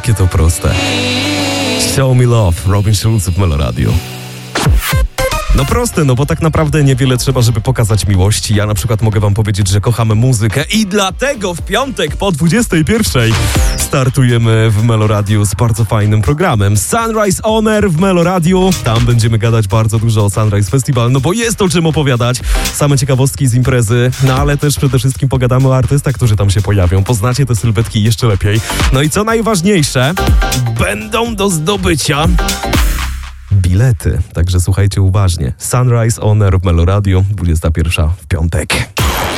Jakie to proste. Show Me Love, Robin Schulz w Melo Radio. No proste, no bo tak naprawdę niewiele trzeba, żeby pokazać miłość. Ja na przykład mogę wam powiedzieć, że kochamy muzykę i dlatego w piątek po 21:00 startujemy w Melo Radio z bardzo fajnym programem. Sunrise On Air w Melo Radio. Tam będziemy gadać bardzo dużo o Sunrise Festival, no bo jest o czym opowiadać. Same ciekawostki z imprezy, no ale też przede wszystkim pogadamy o artystach, którzy tam się pojawią. Poznacie te sylwetki jeszcze lepiej. No i co najważniejsze, będą do zdobycia bilety. Także słuchajcie uważnie. Sunrise On Air w Melo Radio, 21:00 w piątek.